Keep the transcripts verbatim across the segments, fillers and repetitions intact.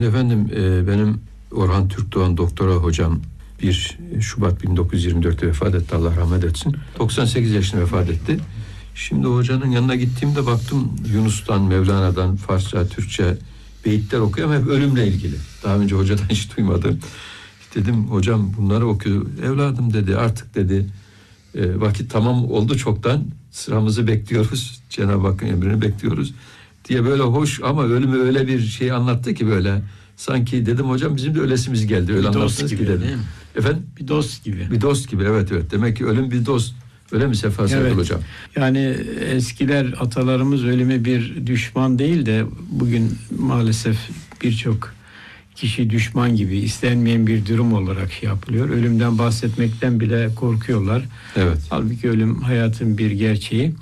Efendim e, benim Orhan Türkdoğan doktora hocam bir Şubat bin dokuz yüz yirmi dörtte vefat etti, Allah rahmet etsin. doksan sekiz yaşında vefat etti. Şimdi hocanın yanına gittiğimde baktım Yunus'tan, Mevlana'dan, Farsça, Türkçe beyitler okuyor ama hep ölümle ilgili. Daha önce hocadan hiç duymadım. Dedim hocam bunları okuyor. Evladım dedi, artık dedi e, vakit tamam oldu çoktan, sıramızı bekliyoruz. Cenab-ı Hakk'ın emrini bekliyoruz diye böyle hoş ama ölümü öyle bir şey anlattı ki böyle sanki dedim hocam bizim de ölesimiz geldi. Öyle anlattınız ki dedim. Efendim? Bir dost gibi. Bir dost gibi, evet evet. Demek ki ölüm bir dost. Öyle mi Sefa Serpil evet. hocam? Yani eskiler, atalarımız ölümü bir düşman değil de bugün maalesef birçok kişi düşman gibi, istenmeyen bir durum olarak şey yapılıyor. Ölümden bahsetmekten bile korkuyorlar. Evet. Halbuki ölüm hayatın bir gerçeği.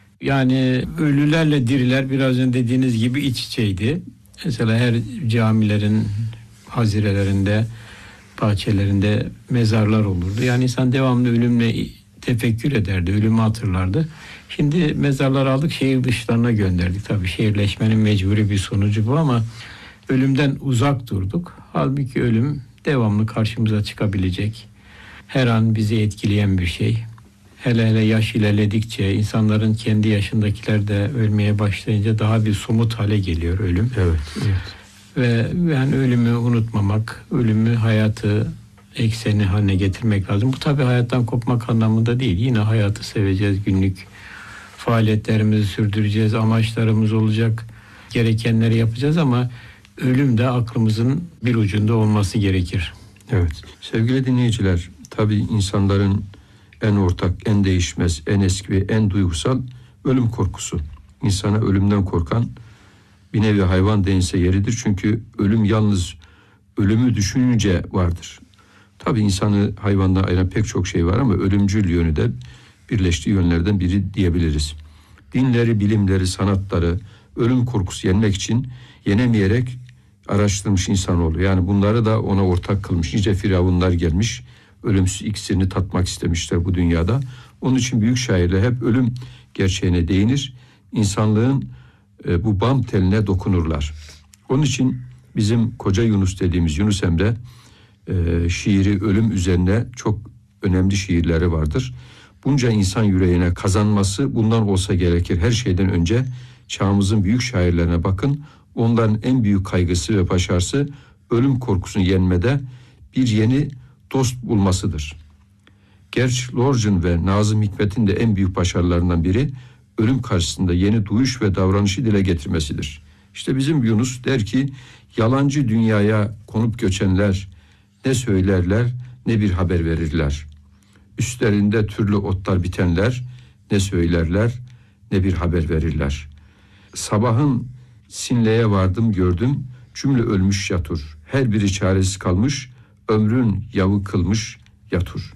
Yani ölülerle diriler biraz önce dediğiniz gibi iç içeydi. Mesela her camilerin hazirelerinde, bahçelerinde mezarlar olurdu. Yani insan devamlı ölümle tefekkür ederdi, ölümü hatırlardı. Şimdi mezarlar aldık, şehir dışlarına gönderdik. Tabii şehirleşmenin mecburi bir sonucu bu ama ölümden uzak durduk. Halbuki ölüm devamlı karşımıza çıkabilecek, her an bizi etkileyen bir şey. Hele hele yaş ilerledikçe, insanların kendi yaşındakiler de ölmeye başlayınca daha bir somut hale geliyor ölüm. Evet, evet. Ve yani ölümü unutmamak, ölümü hayatı ekseni haline getirmek lazım. Bu tabii hayattan kopmak anlamında değil. Yine hayatı seveceğiz, günlük faaliyetlerimizi sürdüreceğiz, amaçlarımız olacak, gerekenleri yapacağız ama ölüm de aklımızın bir ucunda olması gerekir. Evet. Sevgili dinleyiciler, tabii insanların en ortak, en değişmez, en eski ve en duygusal ölüm korkusu. İnsana ölümden korkan bir nevi hayvan denilse yeridir. Çünkü ölüm yalnız ölümü düşününce vardır. Tabii insanı hayvandan ayıran pek çok şey var ama ölümcül yönü de birleştiği yönlerden biri diyebiliriz. Dinleri, bilimleri, sanatları ölüm korkusu yenmek için yenemeyerek araştırmış insanoğlu. Yani bunları da ona ortak kılmış. Nice firavunlar gelmiş, ölümsüz iksirini tatmak istemişler bu dünyada. Onun için büyük şairler hep ölüm gerçeğine değinir. İnsanlığın e, bu bam teline dokunurlar. Onun için bizim Koca Yunus dediğimiz Yunus Emre e, şiiri ölüm üzerine çok önemli şiirleri vardır. Bunca insan yüreğine kazanması bundan olsa gerekir. Her şeyden önce çağımızın büyük şairlerine bakın. Onların en büyük kaygısı ve başarısı ölüm korkusunu yenmede bir yeni dost bulmasıdır. Gerç Lorcan ve Nazım Hikmet'in de en büyük başarılarından biri ölüm karşısında yeni duyuş ve davranışı dile getirmesidir. İşte bizim Yunus der ki, yalancı dünyaya konup göçenler ne söylerler ne bir haber verirler. Üstlerinde türlü otlar bitenler ne söylerler ne bir haber verirler. Sabahın sinleye vardım gördüm, cümle ölmüş yatur. Her biri çaresiz kalmış, ömrün yavı kılmış yatur.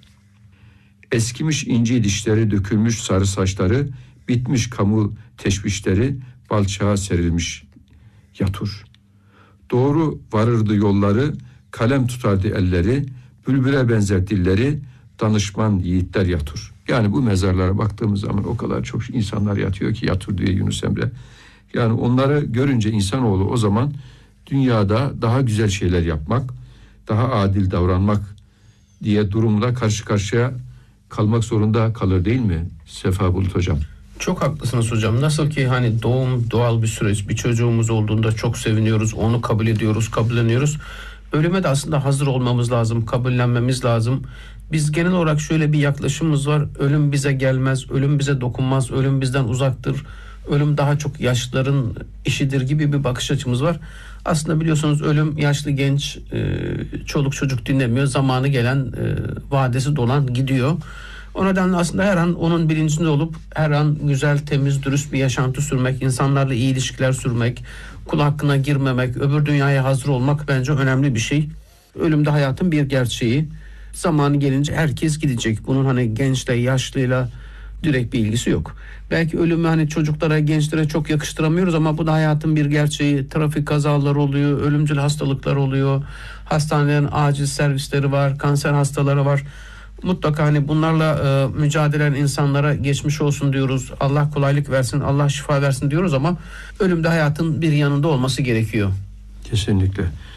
Eskimiş inci dişleri, dökülmüş sarı saçları, bitmiş kamu teşvişleri, balçağa serilmiş yatur. Doğru varırdı yolları, kalem tutardı elleri, bülbüle benzer dilleri, danışman yiğitler yatur. Yani bu mezarlara baktığımız zaman o kadar çok insanlar yatıyor ki yatur diyor Yunus Emre. Yani onları görünce insanoğlu o zaman dünyada daha güzel şeyler yapmak, daha adil davranmak diye durumla karşı karşıya kalmak zorunda kalır değil mi Sefa Bulut hocam? Çok haklısınız hocam. Nasıl ki hani doğum doğal bir süreç, bir çocuğumuz olduğunda çok seviniyoruz, onu kabul ediyoruz, kabulleniyoruz. Ölüme de aslında hazır olmamız lazım, kabullenmemiz lazım. Biz genel olarak şöyle bir yaklaşımımız var. Ölüm bize gelmez, ölüm bize dokunmaz, ölüm bizden uzaktır. Ölüm daha çok yaşlıların işidir gibi bir bakış açımız var. Aslında biliyorsunuz ölüm yaşlı genç, çoluk çocuk dinlemiyor. Zamanı gelen, vadesi dolan gidiyor. O nedenle aslında her an onun bilincinde olup her an güzel, temiz, dürüst bir yaşantı sürmek, insanlarla iyi ilişkiler sürmek, kul hakkına girmemek, öbür dünyaya hazır olmak bence önemli bir şey. Ölüm de hayatın bir gerçeği. Zamanı gelince herkes gidecek. Bunun hani gençle, yaşlıyla direkt bir ilgisi yok. Belki ölümü hani çocuklara, gençlere çok yakıştıramıyoruz ama bu da hayatın bir gerçeği. Trafik kazaları oluyor, ölümcül hastalıklar oluyor. Hastanelerin acil servisleri var, kanser hastaları var. Mutlaka hani bunlarla e, mücadele eden insanlara geçmiş olsun diyoruz. Allah kolaylık versin, Allah şifa versin diyoruz ama ölüm de hayatın bir yanında olması gerekiyor. Kesinlikle.